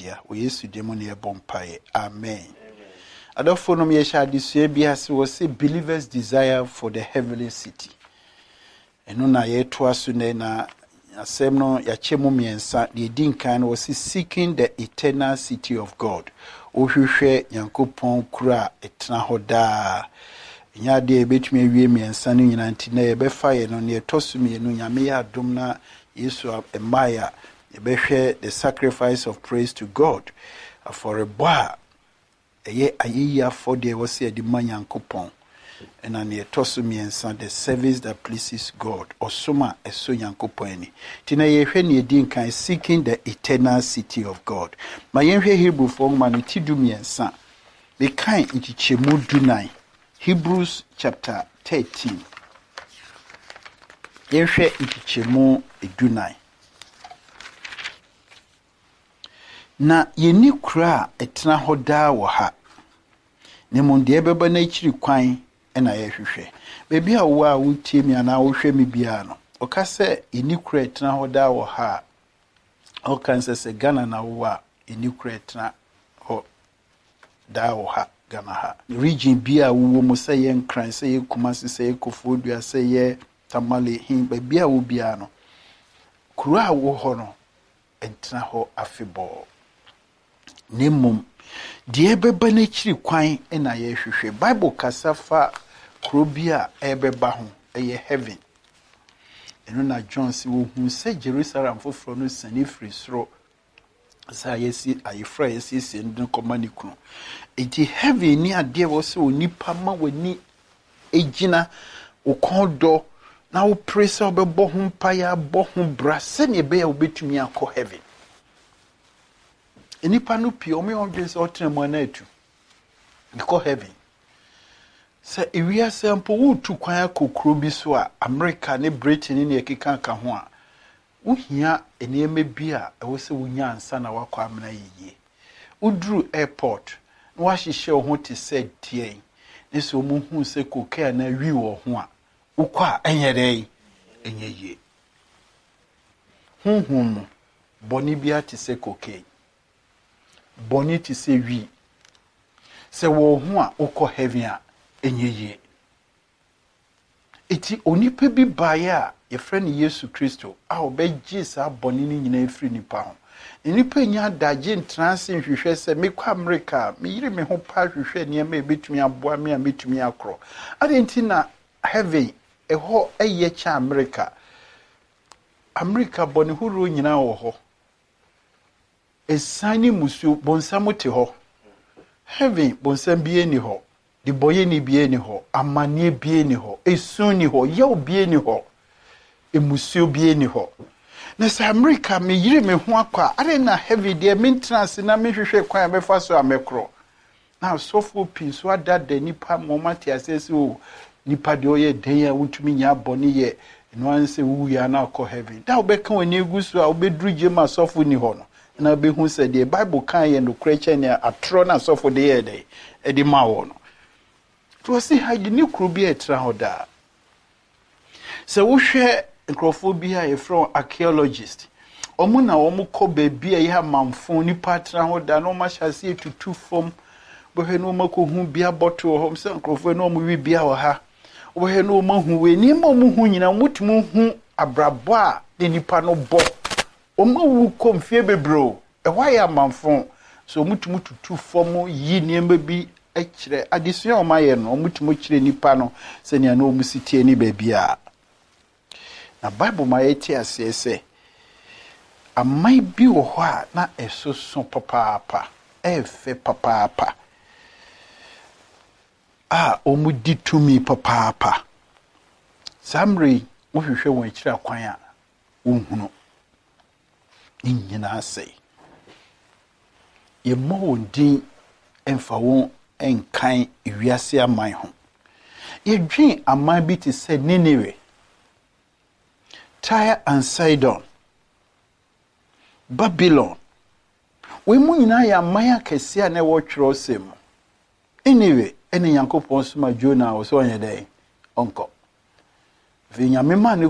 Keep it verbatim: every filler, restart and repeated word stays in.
dia wo Yesu de mu ne ebompae amen. Adofo no me sha adisua bia se wo say believers desire for the heavenly city. Eno na ye to aso ne na asem no ya chemu miensa de din kan wo say seeking the eternal city of God. Ohwehwe Yankopon kura etna hoda. Nya de betumi awie miensa no nyina nti na ye befa ye no ne tosumi no nyame ya adom na Yesu emaya ye behwe the sacrifice of praise to God for a boy eye ayiya for the wo say the man Yankopon and ne tosumi ensa the service that pleases God osoma eso Yankopon ani tina ye hwe ne din kan seeking the eternal city of God ma ye hwe Hebrew for man tidumi ensa me kan nchichemu dunai Hebrews chapter thirteen ye hwe nchichemu edunai na yeni kura etna hoda wo ha ne monde beba na chiri kwan na ye hwehwe bebi a wo a wutie mi ana wo hwe mi bia no o ka se yeni kura etna hoda wo ha o kan se se Ghana na wo a yeni kura etna ho da wo ha Ghana ha region bia wo mo se ye nkran se ye Kumasi se ye Kofodua se ye Tamale hin bebi a wo bia no kura wo ho no etna ho afebo Nemum die beba na chiri kwan na ye hwehwe Bible kasafa krobia ebeba ho eye heaven eno na John si wo hu se Jerusalem foforo no sani free soro sa yesi ayefra yesi si ndin komani kunu eti heaven ni ade wo se onipa ma wani ejina ukondo na wo presa obebo ho mpaya bo ho bra se ne be ya obetumi akọ heaven enipa no pie omi ondwe se otremu na atu go heaven se ewia sample wo tu kwan akokro bi so a America ne Britain ne ekeka ka ho a wo hia eneme bi a ewo se wonya ansa na wakọ amena yiye udru airport no wa hihye ho te se tie ne so mu hu se kokaa na wi wo ho a ukọ a enyere enye hunhun no boni bi a te se kokaa boni ti se wi se wo ho a ukọ heaven a enyeye eti onipa bi bae a ye friend Yesu Kristo a obegye sa boni ni nyina efri nipa ho enipa nya daje ntrance hwehwe se mekọ America me yire me ho pa hwehwe ne ma ebetumi aboa me a metumi akro adenti na heaven eho eye cha America America boni huru nyina wo ho esani musu bonsam te ho heaven bonsam bie ni ho di boye ni bie ni ho amane bie ni ho esun ni ho ye bie ni ho emusu bie ni ho na sa America me yire me ho akwa are na heaven de maintenance na me hwehwe kwan be fa so amekro na so for peace so that the nipa momati asese o nipa de oye den ya wutumi nya boni ye no anse wu ya na akọ heaven da obeka wani egusu a obedru jema so for ni ho no na be hu se the Bible kan ye no kreche ne atro na so for de ye de e di ma wo no to see ha ni kru bi etra hoda se wo hwe nkrophobia e from archaeologist omo na omo ko ba bia ye amamfo ni patra hoda no ma hyase etutu fom bo he no mako hu bia bottle ho se nkrofo no omo wi bia wo ha bo he no omo hu we ni ma omo hu nyina mutumu hu abrabo a de nipa no bo omo wu komfie bebro e hwa ya amamfo so mutumu tutu fom yi niema bi ekire adesua o maye no mutumu kire nipa no se ne na omu sitie ni ba bia na Bible ma yeti asese amai bi wo ho a na esoso papaapa efe papaapa ah omu ditumi papaapa samri wo hwehwe won akira kwan a wonhunu nyina asai ye mo wondin emfa won enkan ewiase aman ho ye dwen aman bi te se Nineveh, Tyre and Sidon, Babylon. We mu nyina ya aman akese a na wo twero sem. Anyway, ene Yankopon soma Jonah wo so onye dey onko. Ve nyame ma ne